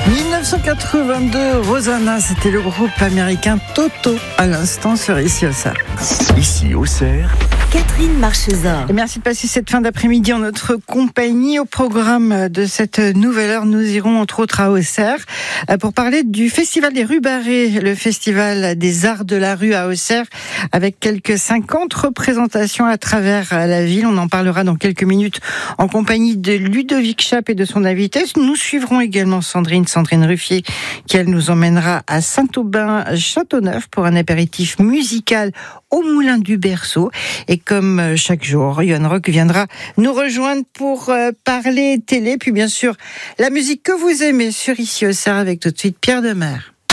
1982, Rosanna, c'était le groupe américain Toto, à l'instant sur Ici Auxerre. Ici Auxerre, Catherine Marchesat. Et merci de passer cette fin d'après-midi en notre compagnie. Au programme de cette nouvelle heure, nous irons entre autres à Auxerre pour parler du Festival des Rues Barrées, le Festival des Arts de la Rue à Auxerre, avec quelques 50 représentations à travers la ville. On en parlera dans quelques minutes en compagnie de Ludovic Chape et de son invité. Nous suivrons également Sandrine Ruffier, qui elle nous emmènera à Saint-Aubin-Châteauneuf pour un apéritif musical au Moulin du Berceau. Et comme chaque jour, Yohan Rock viendra nous rejoindre pour parler télé, puis bien sûr la musique que vous aimez sur Ici Auxerre avec tout de suite Pierre Demers.